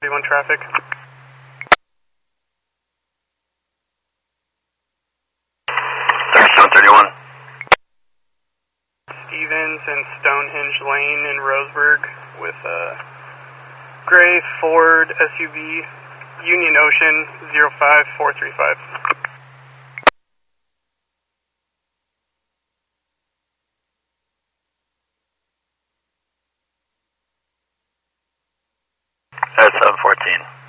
731 traffic. There's 731. Stevens and Stonehenge Lane in Roseburg with a gray Ford SUV, Union Ocean 05435. That's 714.